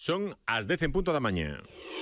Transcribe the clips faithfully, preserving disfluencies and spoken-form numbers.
Son as dez en punto da mañá.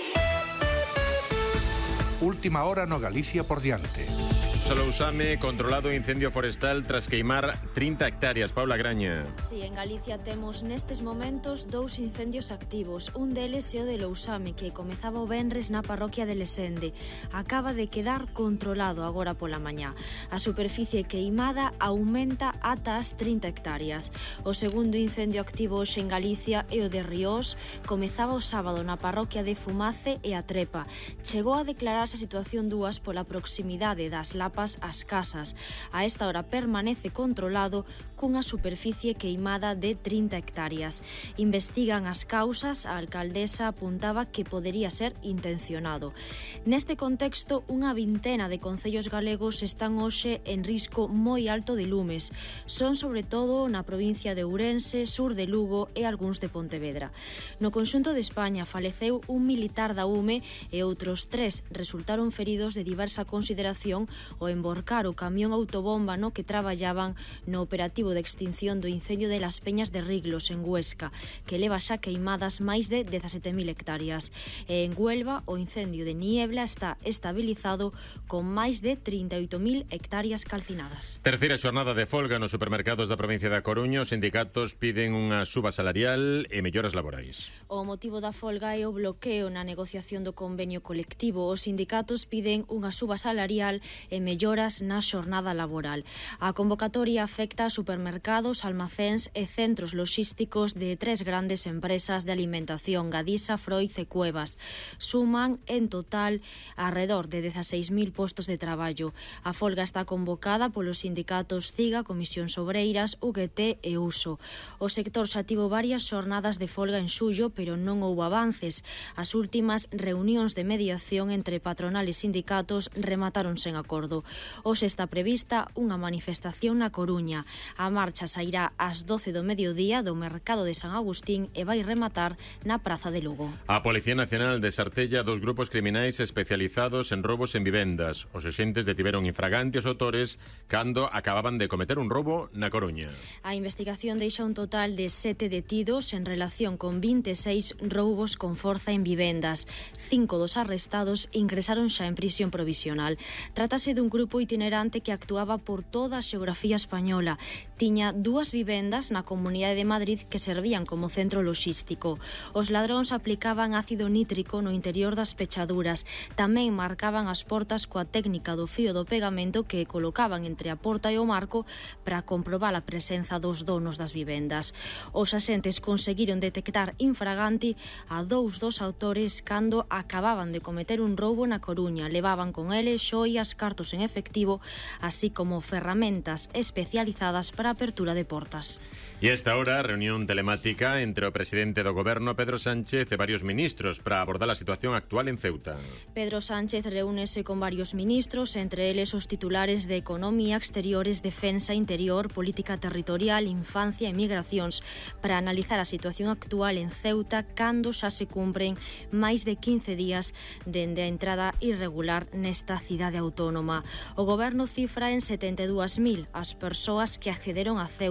Última hora no Galicia por diante. Solo Usame, controlado incendio forestal tras queimar trinta hectáreas. Paula Graña. Si, sí, en Galicia temos nestes momentos dous incendios activos. Un deles é o de Lousame, que comezaba o venres na parroquia de Lesende. Acaba de quedar controlado agora pola mañá. A superficie queimada aumenta ata as trinta hectáreas. O segundo incendio activo hoxe en Galicia é o de Riós. Comezaba o sábado na parroquia de Fumace e a Trepa. Chegou a declararse a situación dúas pola proximidade das lapas ás casas. A esta hora permanece controlado cunha superficie queimada de trinta hectáreas. Investigan as causas, a alcaldesa apuntaba que podería ser intencionado. Neste contexto, unha vintena de concellos galegos están hoxe en risco moi alto de lumes. Son sobre todo na provincia de Ourense, sur de Lugo e algúns de Pontevedra. No conxunto de España faleceu un militar da U M E e outros tres resultaron feridos de diversa consideración o emborcar o camión autobomba no que traballaban no operativo de extinción do incendio de Las Peñas de Riglos, en Huesca, que leva xa queimadas máis de dezasete mil hectáreas. E en Huelva, o incendio de Niebla está estabilizado con máis de trinta e oito mil hectáreas calcinadas. Terceira xornada de folga nos supermercados da provincia da Coruña. Os sindicatos piden unha suba salarial e melloras laborais. O motivo da folga é o bloqueo na negociación do convenio colectivo. Os sindicatos piden unha suba salarial e melloras na xornada laboral. A convocatoria afecta a supermercados, almacéns e centros loxísticos de tres grandes empresas de alimentación, Gadisa, Froiz e Cuevas. Suman en total alrededor de dezaseis mil postos de traballo. A folga está convocada polos sindicatos CIGA, Comisións Obreiras, U G T e Uso. O sector xa tivo varias xornadas de folga en xullo, pero non houbo avances. As últimas reunións de mediación entre patronal e sindicatos remataron sen acordo. Hoxe está prevista unha manifestación na Coruña. A marcha sairá ás doce do mediodía do mercado de San Agustín e vai rematar na Praza de Lugo. A Policía Nacional desartella dos grupos criminais especializados en robos en vivendas. Os axentes detiveron infragantes autores cando acababan de cometer un robo na Coruña. A investigación deixa un total de sete detidos en relación con vinte e seis roubos con forza en vivendas. Cinco dos arrestados ingresaron xa en prisión provisional. Trátase dun grupo itinerante que actuaba por toda a xeografía española. Tiña dúas vivendas na Comunidade de Madrid que servían como centro loxístico. Os ladróns aplicaban ácido nítrico no interior das pechaduras. Tamén marcaban as portas coa técnica do fío do pegamento que colocaban entre a porta e o marco para comprobar a presenza dos donos das vivendas. Os axentes conseguiron detectar infraganti a dous dos autores cando acababan de cometer un roubo na Coruña. Levaban con eles xoias, cartos en efectivo, así como ferramentas especializadas para a apertura de portas. E a esta hora, reunión telemática entre o presidente do Goberno, Pedro Sánchez, e varios ministros para abordar a situación actual en Ceuta. Pedro Sánchez reúnese con varios ministros, entre eles os titulares de Economía, Exteriores, Defensa, Interior, Política Territorial, Infancia e Migracións, para analizar a situación actual en Ceuta cando xa se cumpren máis de quince días dende a entrada irregular nesta cidade autónoma. O Goberno cifra en setenta e dúas mil as persoas que accederon a Ceuta